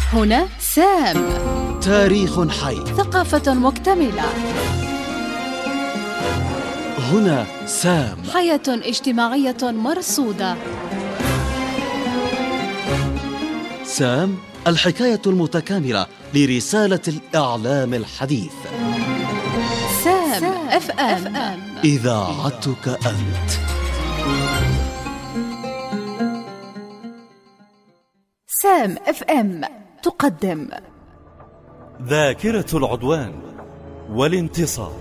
هنا سام. تاريخ حي، ثقافة مكتملة. هنا سام. حياة اجتماعية مرصودة. سام، الحكاية المتكاملة لرسالة الإعلام الحديث. سام اف ام، إذاعتك أنت. سام اف ام تقدم ذاكرة العدوان والانتصار.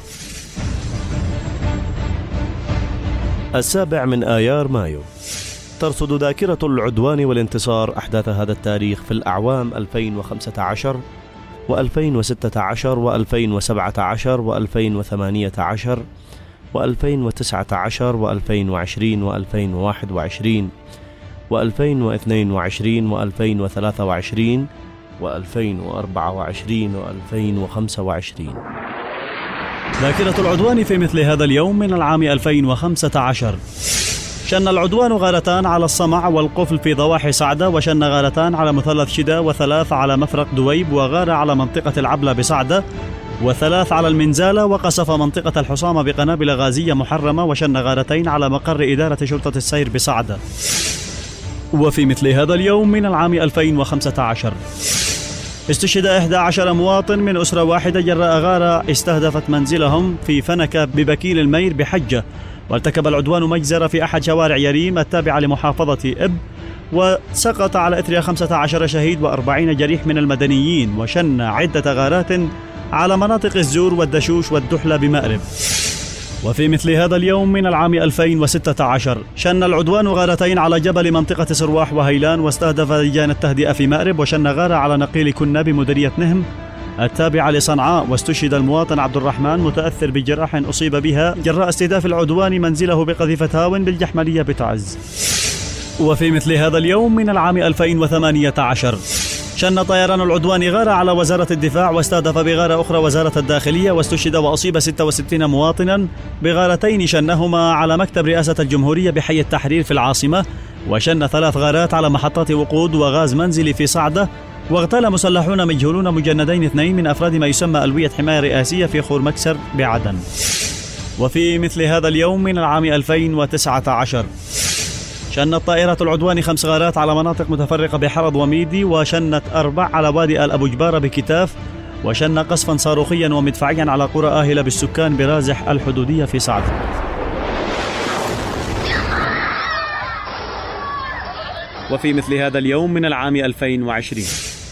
7 آيار مايو. ترصد ذاكرة العدوان والانتصار أحداث هذا التاريخ في الأعوام 2015 و2016 و2017 و2018 و2019 و2020 و2021 و2022 و2023 و2024 و2025. ذاكرة العدوان في مثل هذا اليوم من العام 2015. شن العدوان غارتان على الصمع والقفل في ضواحي صعدة، وشن غارتان على مثلث شدا، وثلاث على مفرق دويب، وغارة على منطقة العبلة بصعدة، وثلاث على المنزالة، وقصف منطقة الحصامة بقنابل غازية محرمة، وشن غارتين على مقر إدارة شرطة السير بصعدة. وفي مثل هذا اليوم من العام 2015 استشهد 11 مواطن من أسرة واحدة جراء غارة استهدفت منزلهم في فنكة ببكيل المير بحجة، وارتكب العدوان مجزرة في أحد شوارع يريم التابعة لمحافظة إب، وسقط على إثرها 15 شهيد و40 جريح من المدنيين، وشن عدة غارات على مناطق الزور والدشوش والدحلة بمأرب. وفي مثل هذا اليوم من العام 2016 شن العدوان غارتين على جبل منطقة سرواح وهيلان، واستهدف لجان التهدئة في مأرب، وشن غارة على نقيل كنا بمديرية نهم التابعة لصنعاء، واستشهد المواطن عبد الرحمن متأثر بجراح أصيب بها جراء استهداف العدوان منزله بقذيفة هاون بالجحملية بتعز. وفي مثل هذا اليوم من العام 2018 شن طيران العدوان غارة على وزارة الدفاع، واستهدف بغارة أخرى وزارة الداخلية، واستشهد وأصيب 66 مواطنا بغارتين شنهما على مكتب رئاسة الجمهورية بحي التحرير في العاصمة، وشن 3 غارات على محطات وقود وغاز منزلي في صعدة، واغتال مسلحون مجهولون مجندين 2 من أفراد ما يسمى ألوية حماية رئاسية في خور مكسر بعدن. وفي مثل هذا اليوم من العام 2019 شنت طائرة العدوان 5 غارات على مناطق متفرقة بحرض وميدي، وشنت 4 على وادي آل أبو جبارة بكتاف، وشن قصفا صاروخيا ومدفعيا على قرى آهلة بالسكان برازح الحدودية في صعدة. وفي مثل هذا اليوم من العام 2020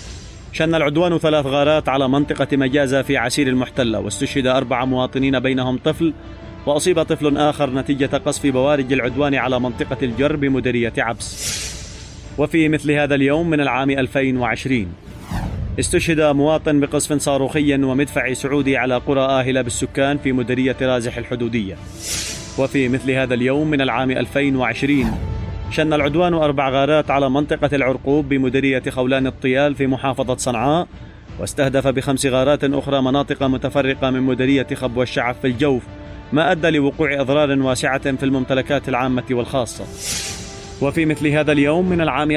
شن العدوان 3 غارات على منطقة مجازة في عسير المحتلة، واستشهد 4 مواطنين بينهم طفل، وأصيب طفل آخر نتيجة قصف بوارج العدوان على منطقة الجر بمديرية عبس. وفي مثل هذا اليوم من العام 2020 استشهد مواطن بقصف صاروخي ومدفعي سعودي على قرى آهلة بالسكان في مديرية رازح الحدودية. وفي مثل هذا اليوم من العام 2020 شن العدوان 4 غارات على منطقة العرقوب بمديرية خولان الطيال في محافظة صنعاء، واستهدف ب5 غارات أخرى مناطق متفرقة من مديرية خب والشعب في الجوف، ما أدى لوقوع أضرار واسعة في الممتلكات العامة والخاصة. وفي مثل هذا اليوم من العام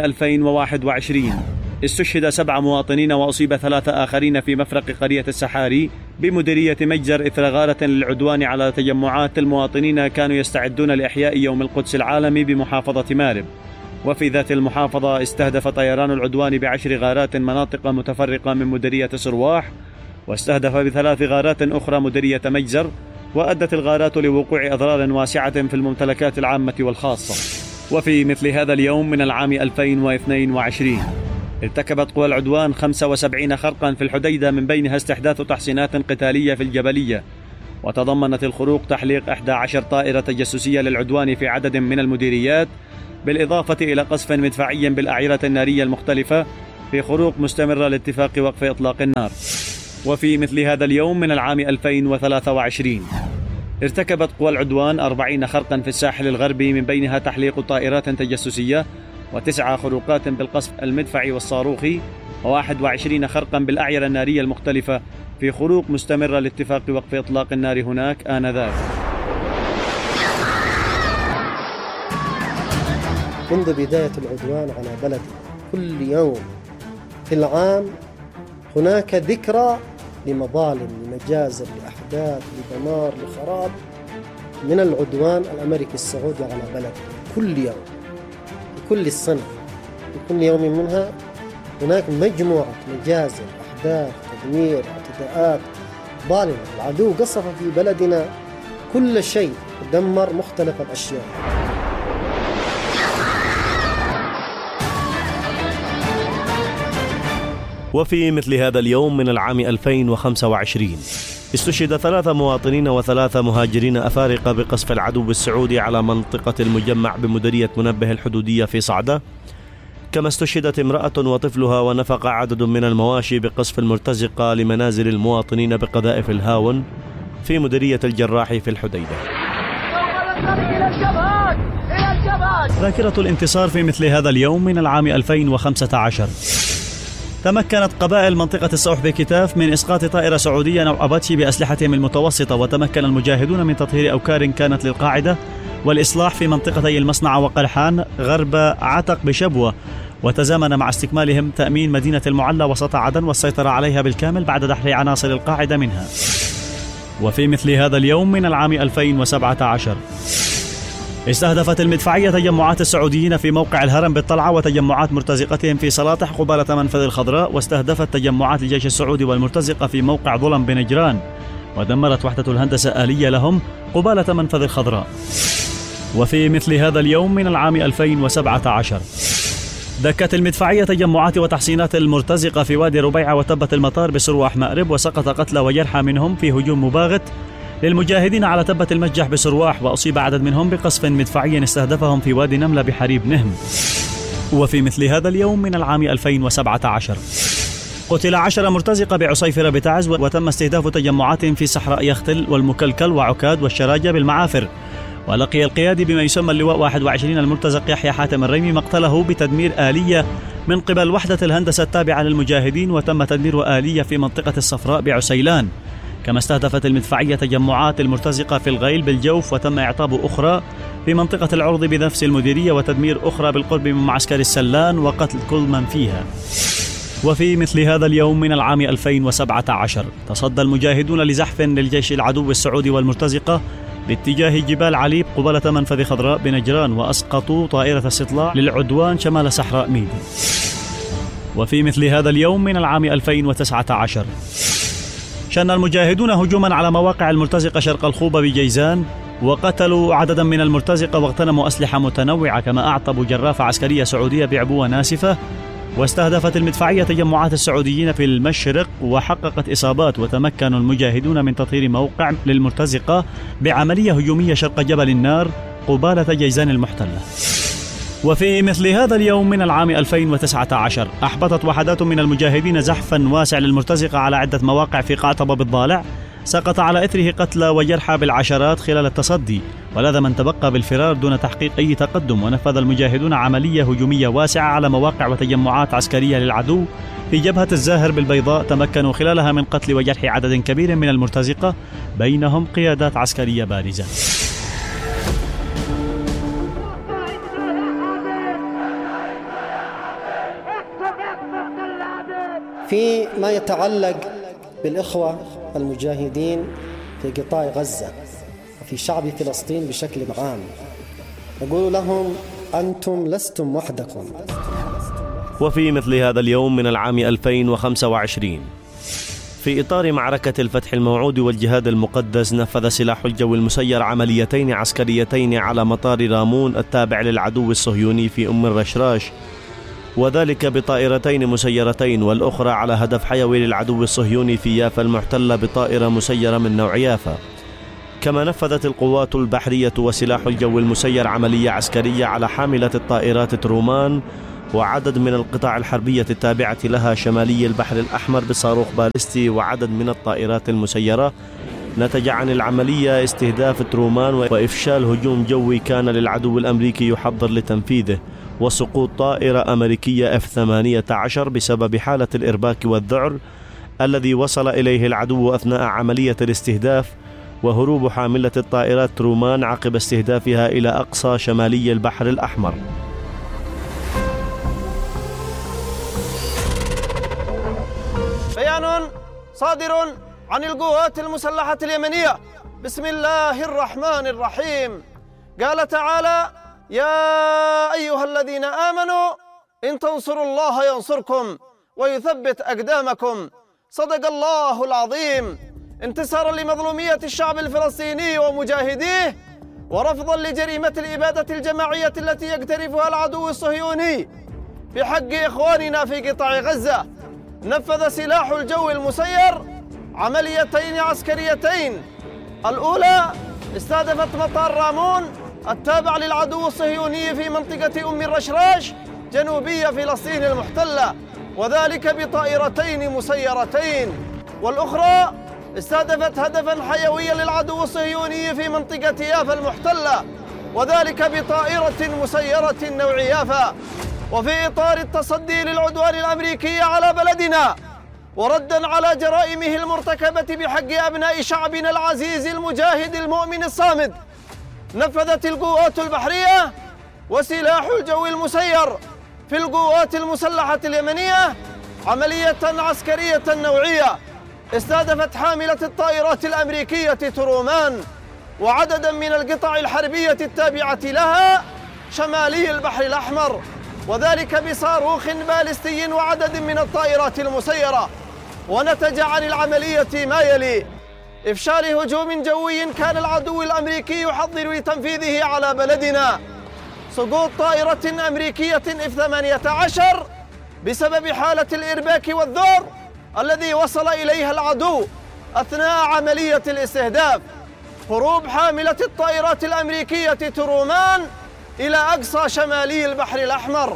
2021 استشهد 7 مواطنين وأصيب 3 آخرين في مفرق قرية السحاري بمديرية مجزر إثر غارة للعدوان على تجمعات المواطنين كانوا يستعدون لإحياء يوم القدس العالمي بمحافظة مارب. وفي ذات المحافظة استهدف طيران العدوان ب10 غارات مناطق متفرقة من مديرية سرواح، واستهدف ب3 غارات أخرى مديرية مجزر، وأدت الغارات لوقوع أضرار واسعة في الممتلكات العامة والخاصة. وفي مثل هذا اليوم من العام 2022 ارتكبت قوى العدوان 75 خرقا في الحديدة، من بينها استحداث تحصينات قتالية في الجبلية، وتضمنت الخروق تحليق 11 طائرة تجسسية للعدوان في عدد من المديريات، بالإضافة إلى قصف مدفعي بالأعيرة النارية المختلفة في خروق مستمرة لاتفاق وقف إطلاق النار. وفي مثل هذا اليوم من العام 2023 ارتكبت قوى العدوان 40 خرقا في الساحل الغربي، من بينها تحليق طائرات تجسسية، و9 خروقات بالقصف المدفعي والصاروخي، و21 خرقا بالأعيرة النارية المختلفة في خروق مستمرة لاتفاق وقف إطلاق النار هناك آنذاك. منذ بداية العدوان على بلدي كل يوم في العام هناك ذكرى لمظالم، لمجازر، لأحداث، لدمار، لخراب من العدوان الأمريكي السعودي على بلد. كل يوم، كل السنة، كل يوم منها هناك مجموعة مجازر، أحداث، تدمير، اعتداءات ظالمة. العدو قصف في بلدنا كل شيء، دمر مختلف الأشياء. وفي مثل هذا اليوم من العام 2025 استشهد 3 مواطنين و3 مهاجرين أفارقة بقصف العدو السعودي على منطقة المجمع بمديرية منبه الحدودية في صعدة، كما استشهدت امرأة وطفلها ونفق عدد من المواشي بقصف المرتزقة لمنازل المواطنين بقذائف الهاون في مديرية الجراح في الحديدة. ذاكرة الانتصار في مثل هذا اليوم من العام 2015 تمكنت قبائل منطقة الصوح بكتاف من إسقاط طائرة سعودية نوع أباتشي بأسلحتهم المتوسطة، وتمكن المجاهدون من تطهير أوكار كانت للقاعدة والإصلاح في منطقتي المصنع وقرحان غرب عتق بشبوة، وتزامن مع استكمالهم تأمين مدينة المعلى وسط عدن والسيطرة عليها بالكامل بعد دحر عناصر القاعدة منها. وفي مثل هذا اليوم من العام 2017 استهدفت المدفعية تجمعات السعوديين في موقع الهرم بالطلعة وتجمعات مرتزقتهم في سلاطح قبالة منفذ الخضراء، واستهدفت تجمعات الجيش السعودي والمرتزقة في موقع ظلم بنجران، ودمرت وحدة الهندسة الآلية لهم قبالة منفذ الخضراء. وفي مثل هذا اليوم من العام 2017 دكت المدفعية تجمعات وتحصينات المرتزقة في وادي ربيعة وتبت المطار بسرواح مأرب، وسقط قتلى وجرحى منهم في هجوم مباغت للمجاهدين على تبة المسجح بسرواح، وأصيب عدد منهم بقصف مدفعي استهدفهم في وادي نملة بحريب نهم. وفي مثل هذا اليوم من العام 2017 قتل 10 مرتزقة بعصيفرة بتعز، وتم استهداف تجمعات في صحراء يختل والمكلكل وعكاد والشراجة بالمعافر، ولقي القيادي بما يسمى اللواء 21 المرتزق يحيى حاتم الريمي مقتله بتدمير آلية من قبل وحدة الهندسة التابعة للمجاهدين، وتم تدمير آلية في منطقة الصفراء بعسيلان. كما استهدفت المدفعية تجمعات المرتزقة في الغيل بالجوف، وتم إعطاب أخرى في منطقة العرض بنفس المديرية، وتدمير أخرى بالقرب من معسكر السلان وقتل كل من فيها. وفي مثل هذا اليوم من العام 2017 تصدى المجاهدون لزحف للجيش العدو السعودي والمرتزقة باتجاه جبال عليب قبالة منفذ خضراء بنجران، وأسقطوا طائرة استطلاع للعدوان شمال صحراء ميدي. وفي مثل هذا اليوم من العام 2019 شن المجاهدون هجوما على مواقع المرتزقة شرق الخوبة بجيزان، وقتلوا عددا من المرتزقة واغتنموا أسلحة متنوعة، كما أعطبوا جرافة عسكرية سعودية بعبوة ناسفة. واستهدفت المدفعية تجمعات السعوديين في المشرق وحققت إصابات، وتمكن المجاهدون من تطهير موقع للمرتزقة بعملية هجومية شرق جبل النار قبالة جيزان المحتلة. وفي مثل هذا اليوم من العام 2019 أحبطت وحدات من المجاهدين زحفا واسع للمرتزقة على عدة مواقع في قعطبة بالضالع، سقط على إثره قتلى وجرحى بالعشرات خلال التصدي، ولاذ من تبقى بالفرار دون تحقيق أي تقدم. ونفذ المجاهدون عملية هجومية واسعة على مواقع وتجمعات عسكرية للعدو في جبهة الزاهر بالبيضاء، تمكنوا خلالها من قتل وجرح عدد كبير من المرتزقة، بينهم قيادات عسكرية بارزة. في ما يتعلق بالإخوة المجاهدين في قطاع غزة وفي شعب فلسطين بشكل عام، نقول لهم أنتم لستم وحدكم. وفي مثل هذا اليوم من العام 2025 في إطار معركة الفتح الموعود والجهاد المقدس، نفذ سلاح الجو المسير عمليتين عسكريتين على مطار رامون التابع للعدو الصهيوني في أم الرشراش، وذلك بطائرتين مسيرتين، والأخرى على هدف حيوي للعدو الصهيوني في يافا المحتلة بطائرة مسيرة من نوع يافا. كما نفذت القوات البحرية وسلاح الجو المسير عملية عسكرية على حاملة الطائرات ترومان وعدد من القطع الحربية التابعة لها شمالي البحر الأحمر بصاروخ باليستي وعدد من الطائرات المسيرة. نتج عن العملية استهداف ترومان وإفشال هجوم جوي كان للعدو الأمريكي يحضر لتنفيذه، وسقوط طائرة أمريكية F-18 بسبب حالة الإرباك والذعر الذي وصل إليه العدو أثناء عملية الاستهداف، وهروب حاملة الطائرات ترومان عقب استهدافها إلى أقصى شمالي البحر الأحمر. بيان صادر عن القوات المسلحة اليمنية. بسم الله الرحمن الرحيم. قال تعالى: يا أيها الذين آمنوا إن تنصروا الله ينصركم ويثبت أقدامكم. صدق الله العظيم. انتصارا لمظلومية الشعب الفلسطيني ومجاهديه، ورفضا لجريمة الإبادة الجماعية التي يقترفها العدو الصهيوني في حق إخواننا في قطاع غزة، نفذ سلاح الجو المسير عمليتين عسكريتين. الأولى استهدفت مطار رامون التابع للعدو الصهيوني في منطقة أم الرشراش جنوبية فلسطين المحتلة، وذلك بطائرتين مسيرتين. والأخرى استهدفت هدفاً حيوياً للعدو الصهيوني في منطقة يافا المحتلة، وذلك بطائرة مسيرة نوع يافا. وفي إطار التصدي للعدوان الأمريكي على بلدنا، ورداً على جرائمه المرتكبة بحق أبناء شعبنا العزيز المجاهد المؤمن الصامد، نفذت القوات البحرية وسلاح الجو المسير في القوات المسلحة اليمنية عملية عسكرية نوعية استهدفت حاملة الطائرات الأمريكية ترومان وعدداً من القطع الحربية التابعة لها شمالي البحر الأحمر، وذلك بصاروخ باليستي وعدد من الطائرات المسيرة. ونتج عن العملية ما يلي: إفشال هجوم جوي كان العدو الأمريكي يحضر لتنفيذه على بلدنا، سقوط طائرة أمريكية F-18 بسبب حالة الإرباك والذعر الذي وصل إليها العدو أثناء عملية الاستهداف، هروب حاملة الطائرات الأمريكية ترومان إلى أقصى شمالي البحر الأحمر.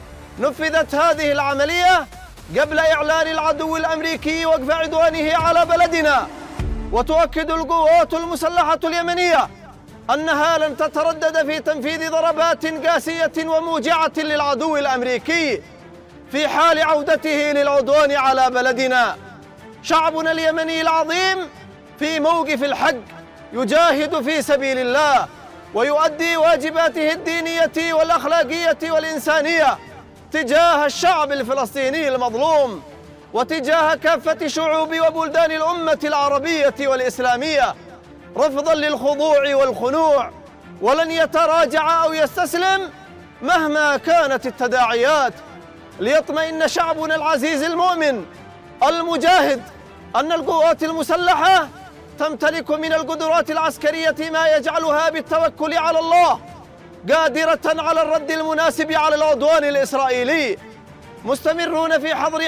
نفذت هذه العملية قبل إعلان العدو الأمريكي وقف عدوانه على بلدنا، وتؤكد القوات المسلحة اليمنية أنها لن تتردد في تنفيذ ضربات قاسية وموجعة للعدو الأمريكي في حال عودته للعدوان على بلدنا. شعبنا اليمني العظيم في موقف الحق يجاهد في سبيل الله ويؤدي واجباته الدينية والأخلاقية والإنسانية تجاه الشعب الفلسطيني المظلوم وتجاه كافة شعوب وبلدان الأمة العربية والإسلامية، رفضاً للخضوع والخنوع، ولن يتراجع أو يستسلم مهما كانت التداعيات، ليطمئن شعبنا العزيز المؤمن المجاهد أن القوات المسلحة تمتلك من القدرات العسكرية ما يجعلها بالتوكل على الله قادرة على الرد المناسب على العدوان الإسرائيلي. مستمرون في حظر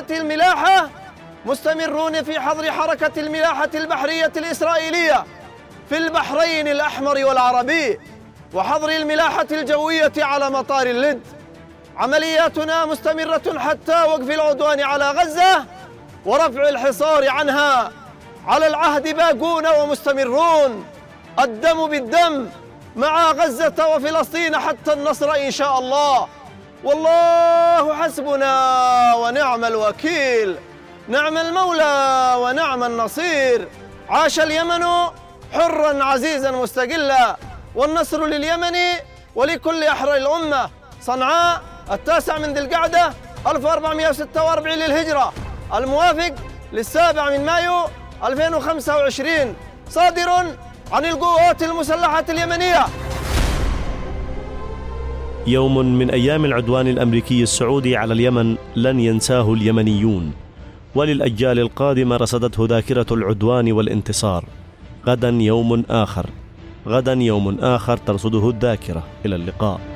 حركة الملاحة البحرية الإسرائيلية في البحرين الأحمر والعربي، وحظر الملاحة الجوية على مطار اللد. عملياتنا مستمرة حتى وقف العدوان على غزة ورفع الحصار عنها. على العهد باقون ومستمرون، الدم بالدم مع غزة وفلسطين حتى النصر إن شاء الله. والله حسبنا ونعم الوكيل، نعم المولى ونعم النصير. عاش اليمن حرا عزيزا مستقلا، والنصر لليمن ولكل أحرار الأمة. صنعاء 9 ذي القعدة 1446 للهجرة، الموافق 7 مايو 2025، صادر عن القوات المسلحة اليمنية. يوم من أيام العدوان الأمريكي السعودي على اليمن لن ينساه اليمنيون، وللأجيال القادمة رصدته ذاكرة العدوان والانتصار. غدا يوم آخر ترصده الذاكرة. إلى اللقاء.